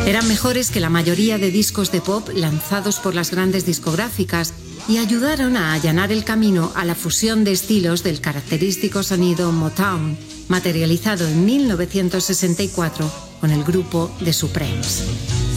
Eran mejores que la mayoría de discos de pop lanzados por las grandes discográficas y ayudaron a allanar el camino a la fusión de estilos del característico sonido Motown, materializado en 1964 con el grupo The Supremes.